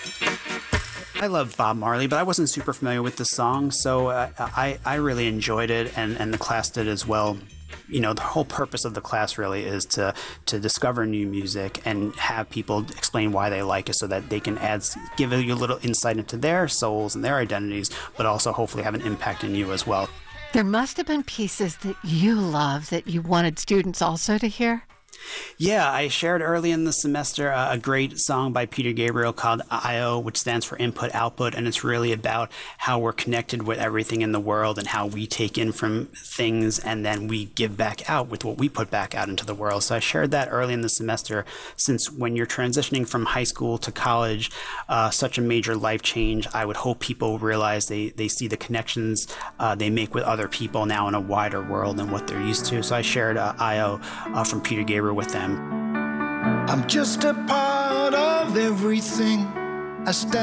I love Bob Marley, but I wasn't super familiar with the song, so I really enjoyed it, and the class did as well. You know, the whole purpose of the class really is to discover new music and have people explain why they like it, so that they can give you a little insight into their souls and their identities, but also hopefully have an impact in you as well. There must have been pieces that you love that you wanted students also to hear. Yeah, I shared early in the semester a great song by Peter Gabriel called IO, which stands for Input Output, and it's really about how we're connected with everything in the world and how we take in from things and then we give back out with what we put back out into the world. So I shared that early in the semester, since when you're transitioning from high school to college, such a major life change, I would hope people realize they see the connections they make with other people now in a wider world than what they're used to. So I shared IO from Peter Gabriel with them. I'm just a part of everything. I stand